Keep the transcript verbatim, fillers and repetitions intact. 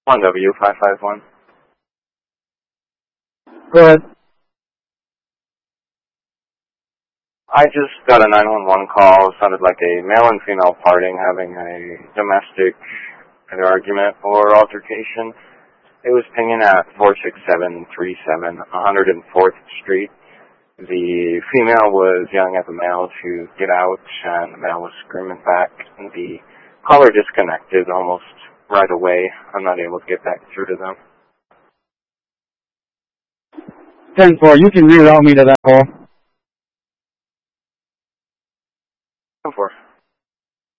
one W five five one. Go ahead. I just got a nine one one call. It sounded like a male and female parting having a domestic argument or altercation. It was pinging at four six seven three seven one hundred fourth Street. The female was yelling at the male to get out, and the male was screaming back. And the caller disconnected almost right away. I'm not able to get back through to them. ten four, you can reroute me to that call.